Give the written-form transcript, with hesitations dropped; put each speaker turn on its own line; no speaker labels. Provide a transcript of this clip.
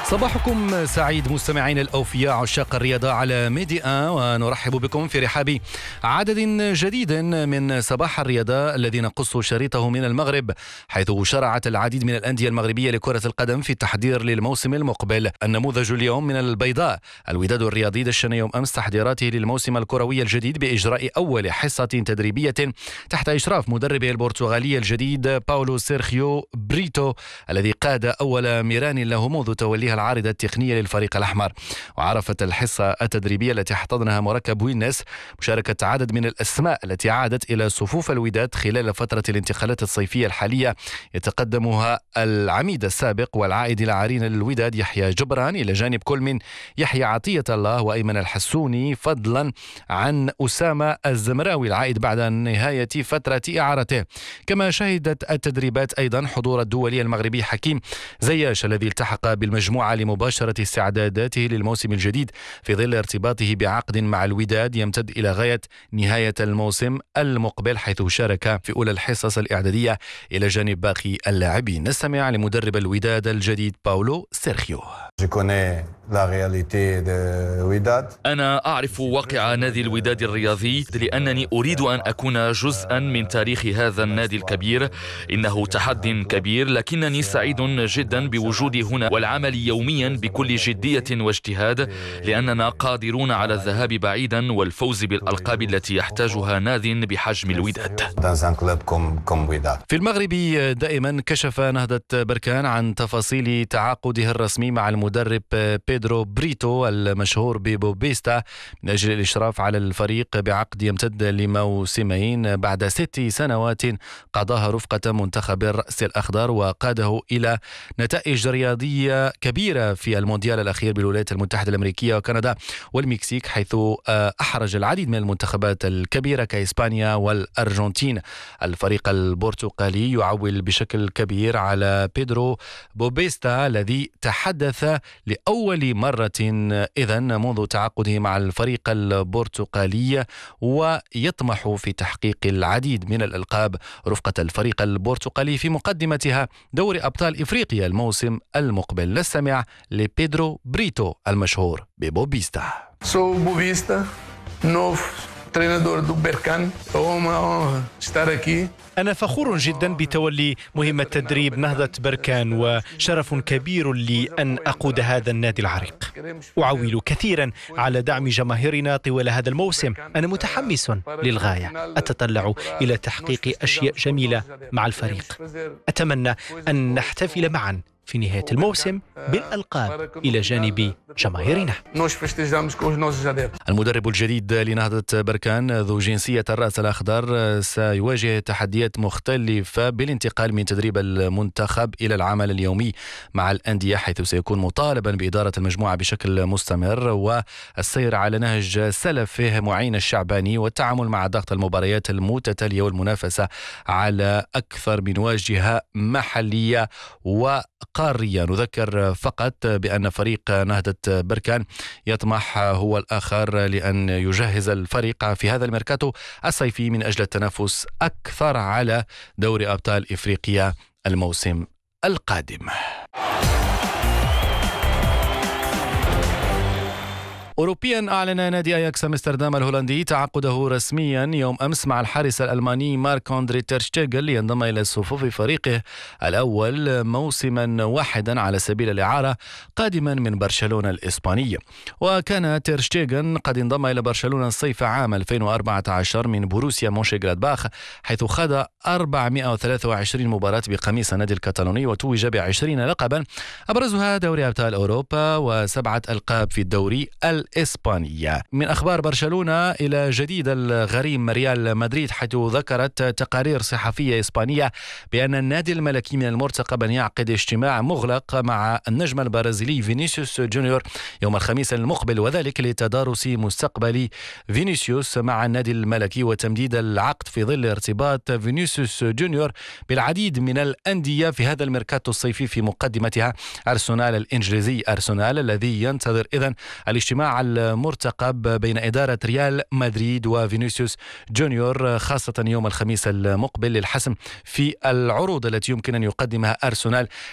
صباحكم سعيد مستمعين الأوفياء عشاق الرياضة على ميدي آن، ونرحب بكم في رحاب عدد جديد من صباح الرياضة الذي نقص شريطه من المغرب، حيث شرعت العديد من الأندية المغربية لكرة القدم في التحضير للموسم المقبل. النموذج اليوم من البيضاء، الوداد الرياضي دشن يوم أمس تحضيراته للموسم الكروي الجديد بإجراء أول حصة تدريبية تحت إشراف مدربه البرتغالي الجديد باولو سيرخيو بريتو، الذي قاد أول ميران له منذ توليه العارضة التقنية للفريق الأحمر. وعرفت الحصة التدريبية التي احتضنها مركب وينس مشاركة عدد من الأسماء التي عادت إلى صفوف الوداد خلال فترة الانتقالات الصيفية الحالية، يتقدمها العميد السابق والعائد إلى عرين الوداد يحيى جبران، إلى جانب كل من يحيى عطية الله وأيمن الحسوني، فضلا عن أسامة الزمراوي العائد بعد نهاية فترة إعارته. كما شهدت التدريبات أيضا حضور الدولي المغربي حكيم زياش، الذي التحق بالمجموعة لمباشرة استعداداته للموسم الجديد في ظل ارتباطه بعقد مع الوداد يمتد إلى غاية نهاية الموسم المقبل، حيث شارك في أولى الحصص الإعدادية إلى جانب باقي اللاعبين. نستمع لمدرب الوداد الجديد باولو سيرخيو.
أنا أعرف واقع نادي الوداد الرياضي لأنني أريد أن أكون جزءا من تاريخ هذا النادي الكبير. إنه تحد كبير، لكنني سعيد جدا بوجودي هنا والعمل يوميا بكل جدية واجتهاد، لأننا قادرون على الذهاب بعيدا والفوز بالألقاب التي يحتاجها نادي بحجم الوداد.
في المغرب دائما كشف نهضة بركان عن تفاصيل تعاقده الرسمي مع المدرب بيدرو بريتو المشهور ببوبيستا من أجل الإشراف على الفريق بعقد يمتد لموسمين بعد 6 سنوات قضاها رفقة منتخب الرأس الأخضر، وقاده إلى نتائج رياضية كبيرة في المونديال الأخير بالولايات المتحدة الأمريكية وكندا والمكسيك، حيث أحرج العديد من المنتخبات الكبيرة كإسبانيا والأرجنتين. الفريق البرتغالي يعول بشكل كبير على بيدرو بوبيستا الذي تحدث لأول مرة إذن منذ تعاقده مع الفريق البرتغالي، ويطمح في تحقيق العديد من الألقاب رفقة الفريق البرتغالي، في مقدمتها دوري أبطال إفريقيا الموسم المقبل. نستمع لبيدرو بريتو المشهور ببوبيستا.
treinador do Berkane. É uma honra estar aqui.
أنا فخور جدا بتولي مهمة تدريب نهضة بركان، وشرف كبير لي أن أقود هذا النادي العريق. أعول كثيرا على دعم جماهيرنا طوال هذا الموسم. أنا متحمس للغاية، أتطلع إلى تحقيق أشياء جميلة مع الفريق. أتمنى أن نحتفل معا في نهاية الموسم بالألقاب إلى جانب جماهيرنا.
المدرب الجديد لنهضة بركان ذو جنسية الرأس الأخضر سيواجه تحديات مختلفة بالانتقال من تدريب المنتخب إلى العمل اليومي مع الأندية، حيث سيكون مطالبا بإدارة المجموعة بشكل مستمر والسير على نهج سلفه معين الشعباني، والتعامل مع ضغط المباريات المتتالية والمنافسة على أكثر من واجهة محلية وقارية. نذكر فقط بأن فريق نهضة بركان يطمح هو الآخر لأن يجهز الفريق في هذا الميركاتو الصيفي من أجل التنافس أكثر على دوري أبطال إفريقيا الموسم القادم. أوروبيا، أعلن نادي أياكس أمستردام الهولندي تعاقده رسميا يوم أمس مع الحارس الألماني مارك أندري تير شتيغن لينضم إلى صفوف فريقه الأول موسما واحدا على سبيل الإعارة قادما من برشلونة الإسبانية. وكان تير شتيغن قد انضم إلى برشلونة الصيف عام 2014 من بوروسيا مونشنغلادباخ، حيث خاض 423 مباراة بقميص النادي الكتالوني وتوج ب20 لقبا، أبرزها دوري أبطال أوروبا و7 ألقاب في الدوري الإسبانية. من أخبار برشلونة إلى جديد الغريم ريال مدريد، حيث ذكرت تقارير صحفية إسبانية بأن النادي الملكي من المرتقب أن يعقد اجتماع مغلق مع النجم البرازيلي فينيسيوس جونيور يوم الخميس المقبل، وذلك لتدارس مستقبل فينيسيوس مع النادي الملكي وتمديد العقد في ظل ارتباط فينيسيوس جونيور بالعديد من الأندية في هذا الميركاتو الصيفي، في مقدمتها أرسنال الإنجليزي، أرسنال الذي ينتظر إذن الاجتماع المرتقب بين إدارة ريال مدريد وفينيسيوس جونيور خاصة يوم الخميس المقبل للحسم في العروض التي يمكن أن يقدمها أرسنال